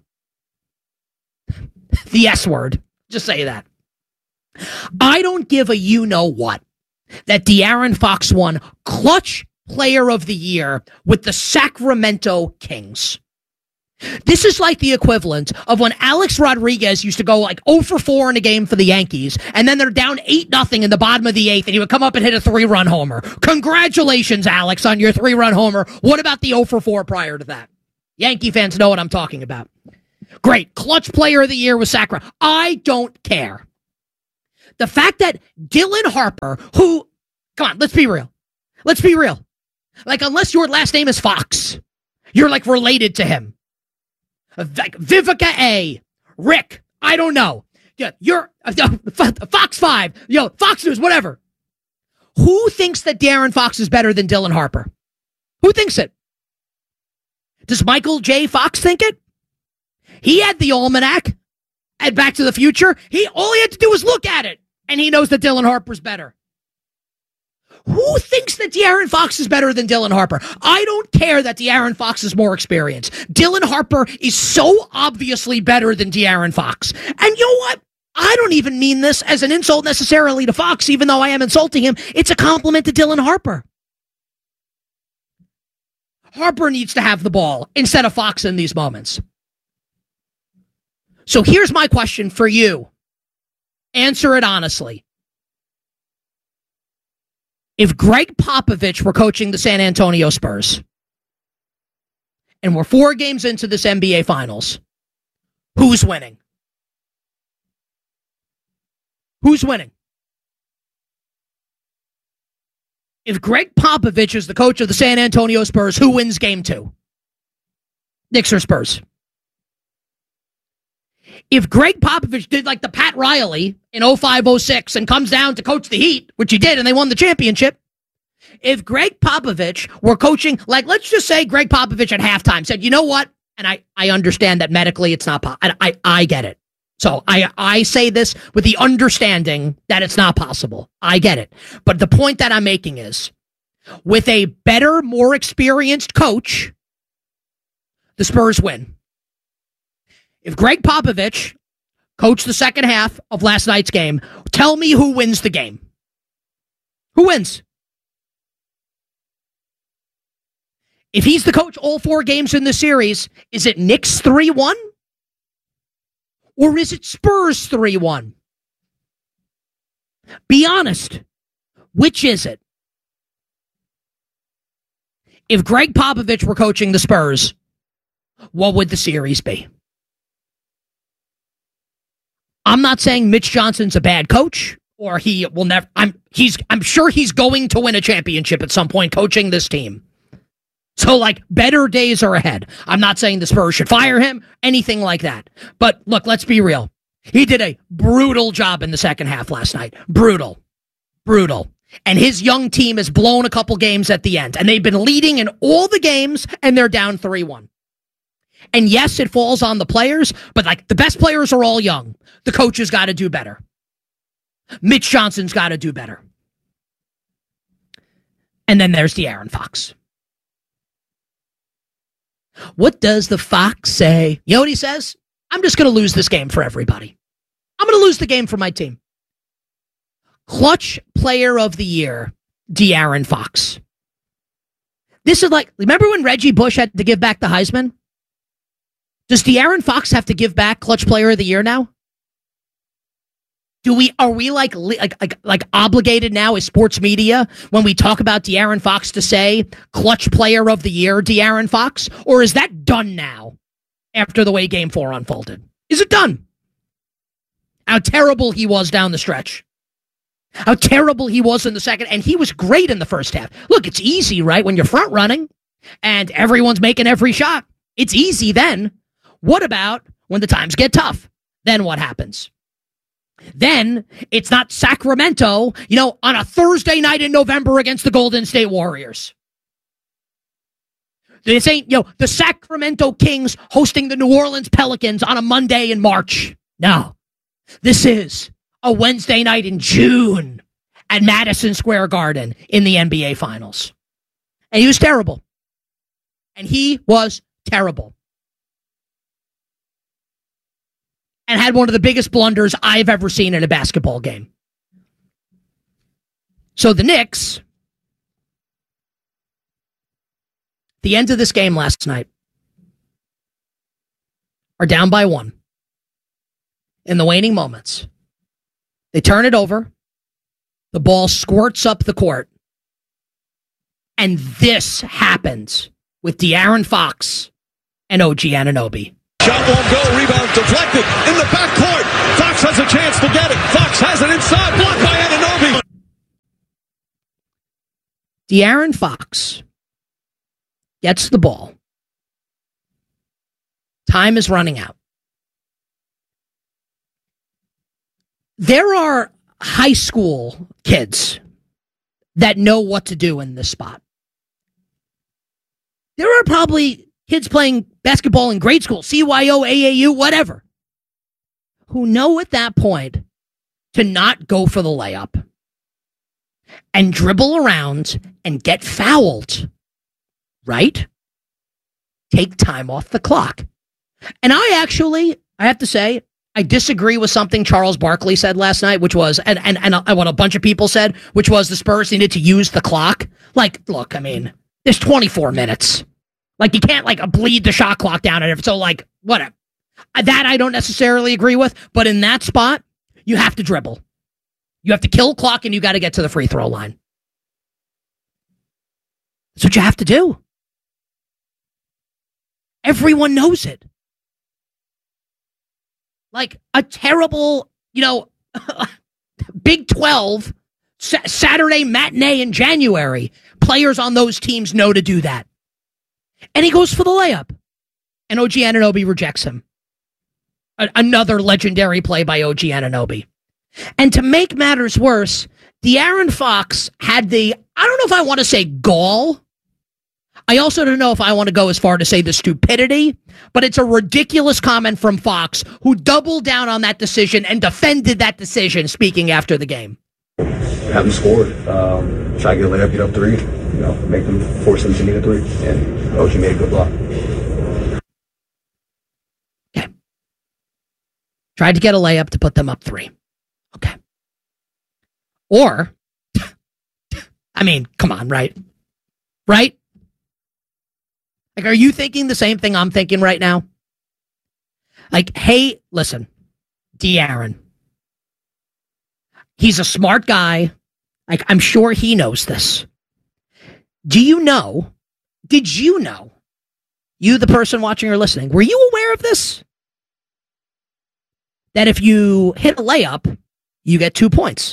the S word. Just say that. I don't give a you-know-what that De'Aaron Fox won Clutch Player of the Year with the Sacramento Kings. This is like the equivalent of when Alex Rodriguez used to go like 0 for 4 in a game for the Yankees, and then they're down 8-0 in the bottom of the 8th, and he would come up and hit a 3-run homer. Congratulations, Alex, on your 3-run homer. What about the 0 for 4 prior to that? Yankee fans know what I'm talking about. Great. Clutch player of the year was Sacramento. I don't care. The fact that Dylan Harper, who, come on, let's be real. Let's be real. Like, unless your last name is Fox, you're like related to him. Like Vivica A, Rick, I don't know. Yeah, you're Fox 5, Fox News, whatever. Who thinks that De'Aaron Fox is better than Dylan Harper? Who thinks it? Does Michael J. Fox think it? He had the almanac at Back to the Future. All he had to do was look at it, and he knows that Dylan Harper's better. Who thinks that De'Aaron Fox is better than Dylan Harper? I don't care that De'Aaron Fox is more experienced. Dylan Harper is so obviously better than De'Aaron Fox. And you know what? I don't even mean this as an insult necessarily to Fox, even though I am insulting him. It's a compliment to Dylan Harper. Harper needs to have the ball instead of Fox in these moments. So here's my question for you. Answer it honestly. If Greg Popovich were coaching the San Antonio Spurs, and we're 4 games into this NBA Finals, who's winning? Who's winning? If Greg Popovich is the coach of the San Antonio Spurs, who wins game 2? Knicks or Spurs? If Greg Popovich did like the Pat Riley in 05-06 and comes down to coach the Heat, which he did, and they won the championship, if Greg Popovich were coaching, like let's just say Greg Popovich at halftime said, you know what? And I understand that medically it's not possible. I get it. So I say this with the understanding that it's not possible. I get it. But the point that I'm making is, with a better, more experienced coach, the Spurs win. If Greg Popovich coached the second half of last night's game, tell me who wins the game. Who wins? If he's the coach all 4 games in the series, is it Knicks 3-1? Or is it Spurs 3-1? Be honest. Which is it? If Greg Popovich were coaching the Spurs, what would the series be? I'm not saying Mitch Johnson's a bad coach, or he will never. I'm sure he's going to win a championship at some point coaching this team. So, like, better days are ahead. I'm not saying the Spurs should fire him, anything like that. But look, let's be real. He did a brutal job in the second half last night. Brutal. And his young team has blown a couple games at the end, and they've been leading in all the games, and they're down 3-1. And yes, it falls on the players, but like the best players are all young. The coach has got to do better. Mitch Johnson's got to do better. And then there's De'Aaron Fox. What does the Fox say? You know what he says? I'm just going to lose this game for everybody. I'm going to lose the game for my team. Clutch player of the year, De'Aaron Fox. This is like, remember when Reggie Bush had to give back the Heisman? Does De'Aaron Fox have to give back Clutch Player of the Year now? Are we like obligated now as sports media when we talk about De'Aaron Fox to say Clutch Player of the Year, De'Aaron Fox? Or is that done now after the way Game 4 unfolded? Is it done? How terrible he was down the stretch. How terrible he was in the second, and he was great in the first half. Look, it's easy, right? When you're front running and everyone's making every shot, it's easy then. What about when the times get tough? Then what happens? Then it's not Sacramento, on a Thursday night in November against the Golden State Warriors. This ain't, the Sacramento Kings hosting the New Orleans Pelicans on a Monday in March. No. This is a Wednesday night in June at Madison Square Garden in the NBA Finals. And he was terrible. And had one of the biggest blunders I've ever seen in a basketball game. So the Knicks, the end of this game last night, are down by 1 in the waning moments. They turn it over. The ball squirts up the court. And this happens with De'Aaron Fox and OG Anunoby. Shot won't go. Rebound deflected in the backcourt. Fox has a chance to get it. Fox has it inside. Blocked by Anunoby. De'Aaron Fox gets the ball. Time is running out. There are high school kids that know what to do in this spot. There are probably kids playing basketball in grade school, CYO, AAU, whatever, who know at that point to not go for the layup and dribble around and get fouled, right? Take time off the clock. And I have to say, I disagree with something Charles Barkley said last night, which was, and what a bunch of people said, which was the Spurs needed to use the clock. Like, look, I mean, there's 24 minutes. Like, you can't, like, bleed the shot clock down. And so, like, whatever. That I don't necessarily agree with. But in that spot, you have to dribble. You have to kill clock and you got to get to the free throw line. That's what you have to do. Everyone knows it. Like a terrible, Big 12 Saturday matinee in January. Players on those teams know to do that. And he goes for the layup. And OG Anunoby rejects him. Another legendary play by OG Anunoby. And to make matters worse, De'Aaron Fox had the, I don't know if I want to say gall. I also don't know if I want to go as far to say the stupidity, but it's a ridiculous comment from Fox, who doubled down on that decision and defended that decision, speaking after the game. Haven't scored. Try to get a layup, get up 3, make them force them to need a 3, and OG made a good block. Okay. Tried to get a layup to put them up 3. Okay. Or, I mean, come on, right? Right? Like, are you thinking the same thing I'm thinking right now? Like, hey, listen, De'Aaron. He's a smart guy. Like, I'm sure he knows this. Did you know, you, the person watching or listening, were you aware of this? That if you hit a layup, you get 2 points.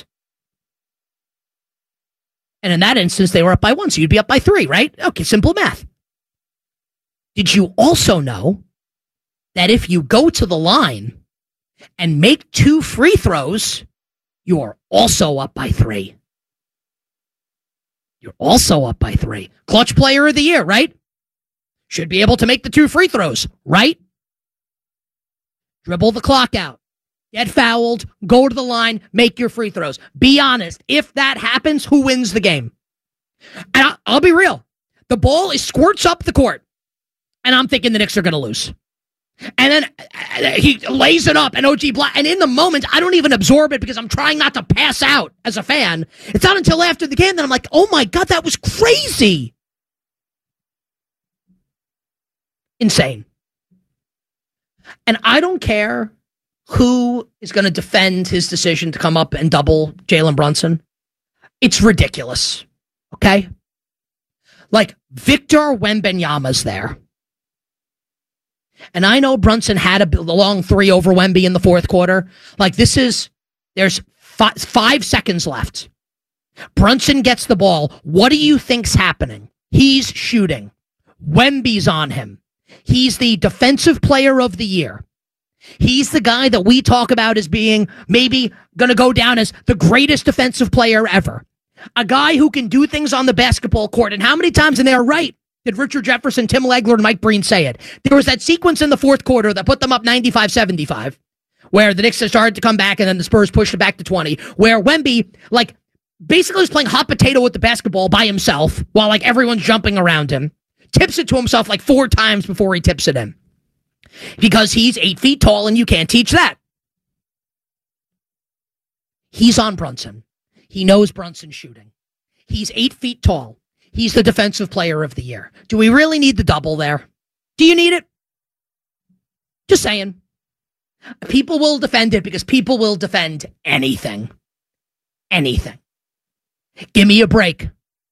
And in that instance, they were up by 1, so you'd be up by 3, right? Okay, simple math. Did you also know that if you go to the line and make 2 free throws, you're also up by 3? You're also up by 3. Clutch player of the year, right? Should be able to make the 2 free throws, right? Dribble the clock out. Get fouled, go to the line, make your free throws. Be honest. If that happens, who wins the game? And I'll be real. The ball squirts up the court. And I'm thinking the Knicks are going to lose. And then he lays it up, and OG block. And in the moment, I don't even absorb it because I'm trying not to pass out as a fan. It's not until after the game that I'm like, oh my God, that was crazy. Insane. And I don't care who is going to defend his decision to come up and double Jalen Brunson. It's ridiculous. Okay? Like, Victor Wembanyama's there. And I know Brunson had a long 3 over Wemby in the fourth quarter. Like, there's 5 seconds left. Brunson gets the ball. What do you think's happening? He's shooting. Wemby's on him. He's the defensive player of the year. He's the guy that we talk about as being maybe going to go down as the greatest defensive player ever. A guy who can do things on the basketball court. And how many times, and they're right, did Richard Jefferson, Tim Legler, and Mike Breen say it? There was that sequence in the fourth quarter that put them up 95-75, where the Knicks started to come back and then the Spurs pushed it back to 20, where Wemby, like, basically was playing hot potato with the basketball by himself while, like, everyone's jumping around him. Tips it to himself like 4 times before he tips it in. Because he's 8 feet tall and you can't teach that. He's on Brunson. He knows Brunson's shooting. He's 8 feet tall. He's the defensive player of the year. Do we really need the double there? Do you need it? Just saying. People will defend it because people will defend anything. Anything. Give me a break.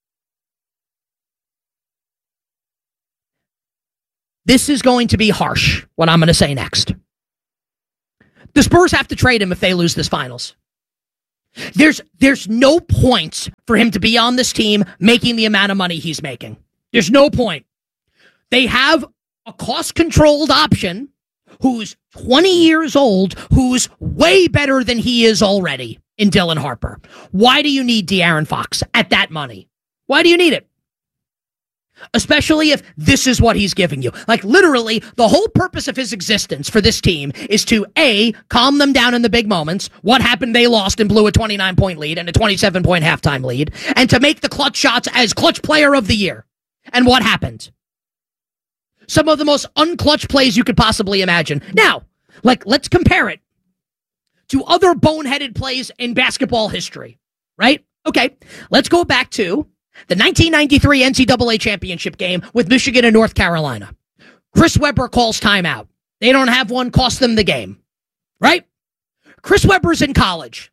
This is going to be harsh, what I'm going to say next. The Spurs have to trade him if they lose this finals. There's no point for him to be on this team making the amount of money he's making. There's no point. They have a cost-controlled option who's 20 years old, who's way better than he is already in Dylan Harper. Why do you need De'Aaron Fox at that money? Why do you need it? Especially if this is what he's giving you. Like, literally, the whole purpose of his existence for this team is to, A, calm them down in the big moments. What happened? They lost and blew a 29-point lead and a 27-point halftime lead. And to make the clutch shots as clutch player of the year. And what happened? Some of the most unclutch plays you could possibly imagine. Now, let's compare it to other boneheaded plays in basketball history, right? Okay, let's go back to the 1993 NCAA championship game with Michigan and North Carolina. Chris Webber calls timeout. They don't have one, cost them the game, right? Chris Webber's in college.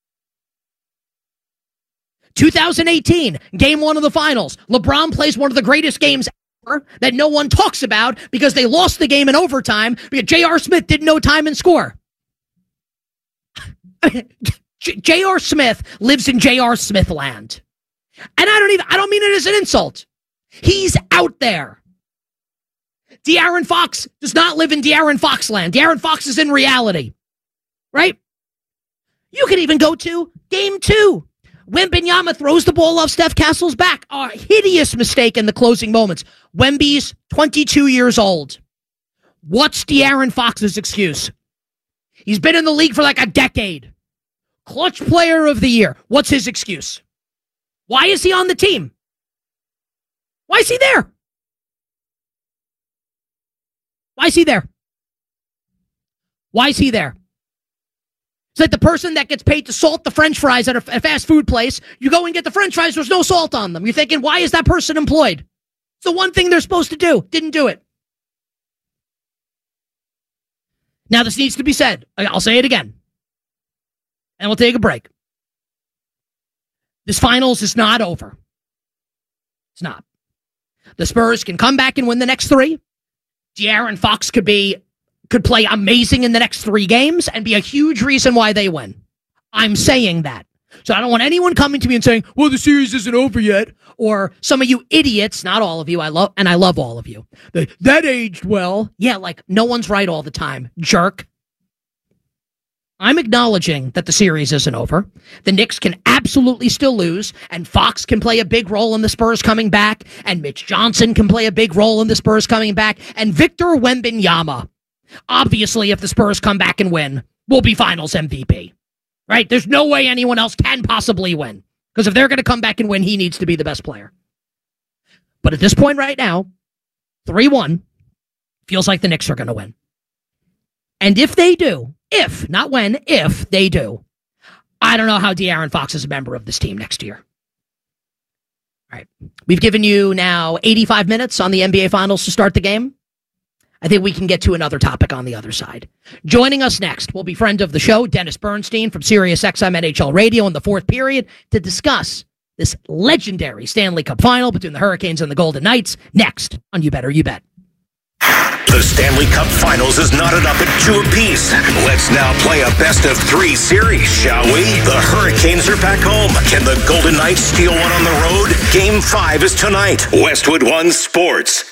2018, game one of the finals. LeBron plays one of the greatest games ever that no one talks about because they lost the game in overtime because J.R. Smith didn't know time and score. J.R. Smith lives in J.R. Smith land. And I don't mean it as an insult. He's out there. De'Aaron Fox does not live in De'Aaron Fox land. De'Aaron Fox is in reality. Right? You could even go to game 2. Wembanyama throws the ball off Steph Castle's back. A hideous mistake in the closing moments. Wemby's 22 years old. What's De'Aaron Fox's excuse? He's been in the league for like a decade. Clutch player of the year. What's his excuse? Why is he on the team? Why is he there? Why is he there? Why is he there? It's like the person that gets paid to salt the French fries at a fast food place. You go and get the French fries, there's no salt on them. You're thinking, why is that person employed? It's the one thing they're supposed to do. Didn't do it. Now, this needs to be said. I'll say it again. And we'll take a break. This finals is not over. It's not. The Spurs can come back and win the next 3. De'Aaron Fox could play amazing in the next 3 games and be a huge reason why they win. I'm saying that. So I don't want anyone coming to me and saying, well, the series isn't over yet. Or some of you idiots, not all of you, I love all of you. That aged well. Yeah, like no one's right all the time. Jerk. I'm acknowledging that the series isn't over. The Knicks can absolutely still lose, and Fox can play a big role in the Spurs coming back, and Mitch Johnson can play a big role in the Spurs coming back, and Victor Wembanyama, obviously, if the Spurs come back and win, will be Finals MVP. Right? There's no way anyone else can possibly win, because if they're going to come back and win, he needs to be the best player. But at this point right now, 3-1, feels like the Knicks are going to win. And if they do, if, not when, if they do, I don't know how De'Aaron Fox is a member of this team next year. All right. We've given you now 85 minutes on the NBA Finals to start the game. I think we can get to another topic on the other side. Joining us next will be friend of the show, Dennis Bernstein from SiriusXM NHL Radio in the 4th period to discuss this legendary Stanley Cup final between the Hurricanes and the Golden Knights next on You Better You Bet. The Stanley Cup Finals is knotted up at 2 apiece. Let's now play a best-of-3 series, shall we? The Hurricanes are back home. Can the Golden Knights steal one on the road? Game 5 is tonight. Westwood One Sports.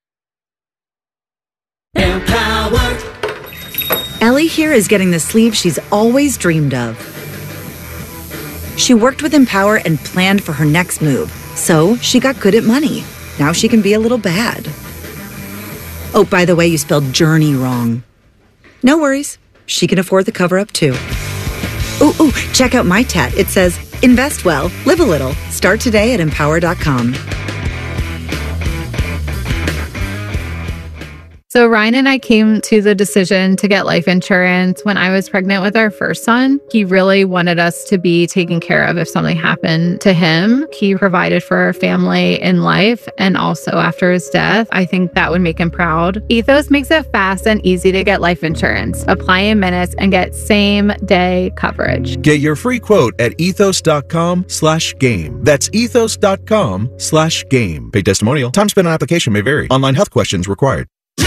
Empower. Ellie here is getting the sleeve she's always dreamed of. She worked with Empower and planned for her next move, so she got good at money. Now she can be a little bad. Oh, by the way, you spelled journey wrong. No worries. She can afford the cover-up, too. Ooh, check out my tat. It says, invest well, live a little. Start today at Empower.com. So Ryan and I came to the decision to get life insurance when I was pregnant with our first son. He really wanted us to be taken care of if something happened to him. He provided for our family in life and also after his death. I think that would make him proud. Ethos makes it fast and easy to get life insurance. Apply in minutes and get same-day coverage. Get your free quote at ethos.com/game. That's ethos.com/game. Paid testimonial. Time spent on application may vary. Online health questions required.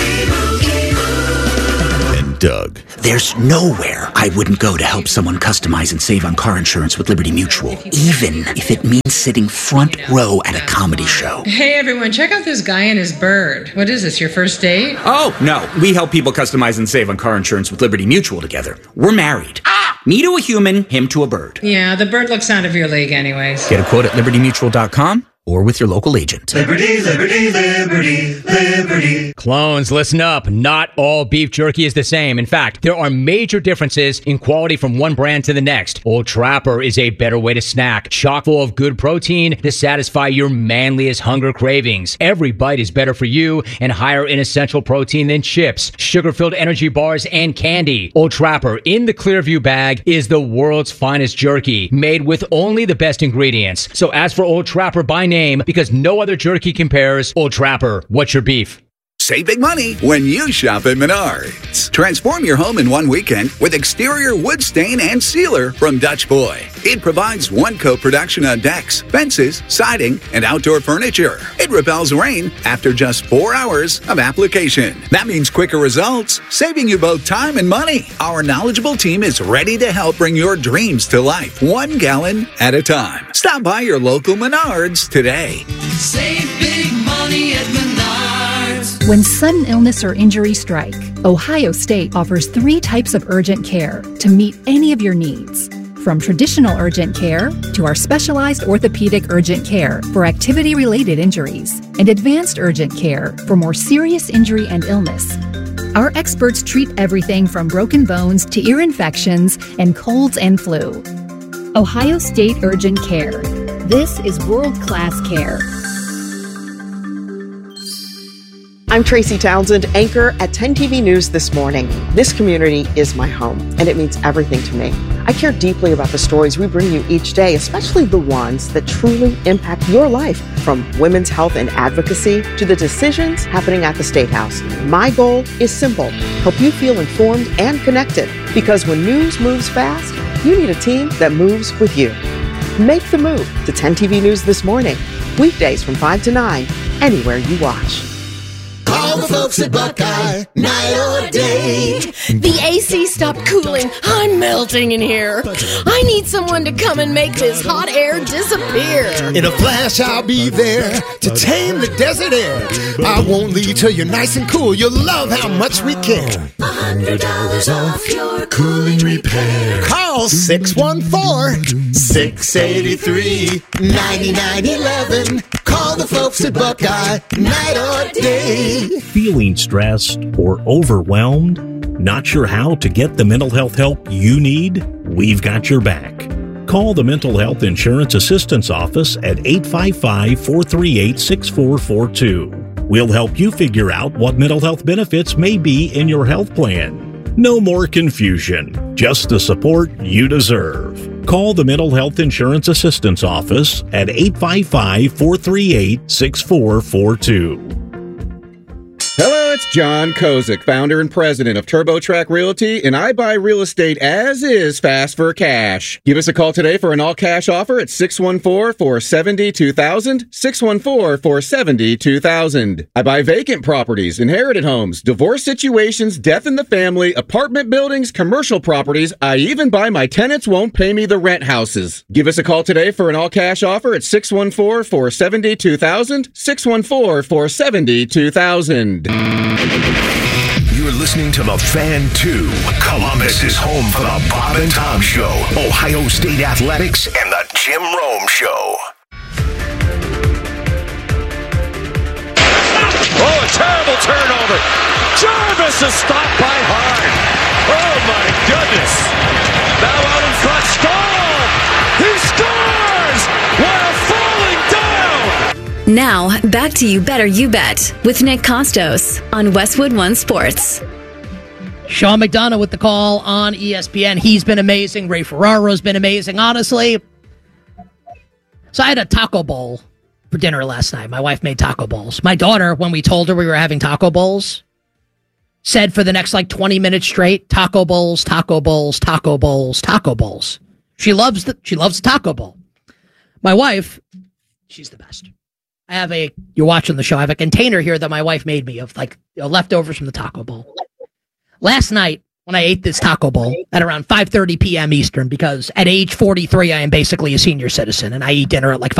And Doug. There's nowhere I wouldn't go to help someone customize and save on car insurance with Liberty Mutual, even if it means sitting front row at a comedy show. Hey everyone, check out this guy and his bird. What is this, your first date? Oh, no. We help people customize and save on car insurance with Liberty Mutual together. We're married. Me to a human, him to a bird. Yeah, the bird looks out of your league anyways. Get a quote at libertymutual.com or with your local agent. Liberty, liberty, liberty, liberty. Clones, listen up. Not all beef jerky is the same. In fact, there are major differences in quality from one brand to the next. Old Trapper is a better way to snack, chock full of good protein to satisfy your manliest hunger cravings. Every bite is better for you and higher in essential protein than chips, sugar-filled energy bars, and candy. Old Trapper in the Clearview bag is the world's finest jerky, made with only the best ingredients. So ask for Old Trapper by name because no other jerky compares. Old Trapper, what's your beef? Save big money when you shop at Menards. Transform your home in one weekend with exterior wood stain and sealer from Dutch Boy. It provides one-coat protection on decks, fences, siding, and outdoor furniture. It repels rain after just 4 hours of application. That means quicker results, saving you both time and money. Our knowledgeable team is ready to help bring your dreams to life, 1 gallon at a time. Stop by your local Menards today. Save big money at Menards. When sudden illness or injury strike, Ohio State offers 3 types of urgent care to meet any of your needs. From traditional urgent care to our specialized orthopedic urgent care for activity-related injuries and advanced urgent care for more serious injury and illness. Our experts treat everything from broken bones to ear infections and colds and flu. Ohio State Urgent Care. This is world-class care. I'm Tracy Townsend, anchor at 10 TV News This Morning. This community is my home, and it means everything to me. I care deeply about the stories we bring you each day, especially the ones that truly impact your life, from women's health and advocacy to the decisions happening at the State House. My goal is simple: help you feel informed and connected, because when news moves fast, you need a team that moves with you. Make the move to 10 TV News This Morning, weekdays from 5 to 9, anywhere you watch. Call the folks at Buckeye, night or day. The AC stopped cooling. I'm melting in here. I need someone to come and make this hot air disappear. In a flash, I'll be there to tame the desert air. I won't leave till you're nice and cool. You'll love how much we care. $100 off your cooling repair. Call 614-683-9911. Call the folks at Buckeye, night or day. Feeling stressed or overwhelmed? Not sure how to get the mental health help you need? We've got your back. Call the Mental Health Insurance Assistance Office at 855-438-6442. We'll help you figure out what mental health benefits may be in your health plan. No more confusion, just the support you deserve. Call the Mental Health Insurance Assistance Office at 855-438-6442. Hello, it's John Kozik, founder and president of TurboTrack Realty, and I buy real estate as is, fast for cash. Give us a call today for an all-cash offer at 614-470-2000, 614-470-2000. I buy vacant properties, inherited homes, divorce situations, death in the family, apartment buildings, commercial properties. I even buy my tenants won't pay me the rent houses. Give us a call today for an all-cash offer at 614-470-2000, 614-470-2000. You're listening to The Fan 2. Columbus is home for the Bob and Tom Show, Ohio State Athletics, and the Jim Rome Show. Oh, a terrible turnover. Jarvis is stopped by Hart. Oh, my goodness. Now out in front, Stahl. He scores while falling down. Now, back to You Better You Bet with Nick Costos on Westwood One Sports. Sean McDonough with the call on ESPN. He's been amazing. Ray Ferraro's been amazing, honestly. So I had a taco bowl for dinner last night. My wife made taco bowls. My daughter, when we told her we were having taco bowls, said for the next 20 minutes straight, taco bowls, taco bowls, taco bowls, taco bowls. She loves the taco bowl. My wife, she's the best. You're watching the show, I have a container here that my wife made me of leftovers from the taco bowl. Last night, when I ate this taco bowl at around 5:30 p.m. Eastern, because at age 43, I am basically a senior citizen, and I eat dinner at 5